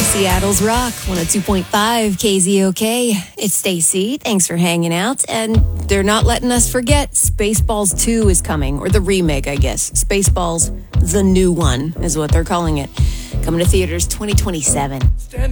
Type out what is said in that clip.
Seattle's Rock, 102.5 KZOK. It's Stacy. Thanks for hanging out. And they're not letting us forget Spaceballs 2 is coming, or the remake, I guess. Spaceballs, the new one, is what they're calling it. Coming to theaters 2027.